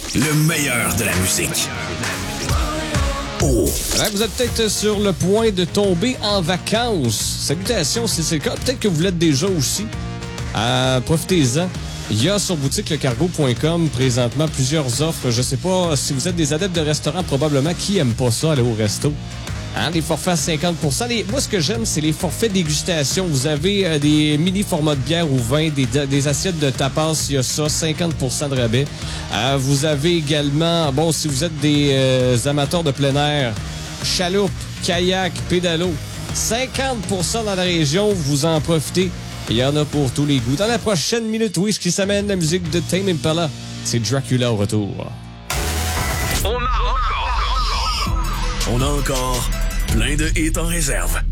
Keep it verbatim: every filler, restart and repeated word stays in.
le meilleur de la musique. Oh. Alors, vous êtes peut-être sur le point de tomber en vacances. Salutations, si c'est le cas. Peut-être que vous l'êtes déjà aussi. Euh, profitez-en. Il y a sur boutique le cargo point com présentement plusieurs offres. Je sais pas si vous êtes des adeptes de restaurants, probablement qui aime pas ça, aller au resto. Hein, les forfaits à cinquante pour cent. Les, moi, ce que j'aime, c'est les forfaits dégustation. Vous avez euh, des mini formats de bière ou vin, des, des assiettes de tapas, il y a ça, cinquante pour cent de rabais. Euh, vous avez également, bon, si vous êtes des euh, amateurs de plein air, chaloupe, kayak, pédalo, cinquante pour cent dans la région, vous en profitez. Il y en a pour tous les goûts. Dans la prochaine minute, oui, ce qui s'amène la musique de Tame Impala, c'est Dracula au retour. On a encore, on a encore plein de hits en réserve.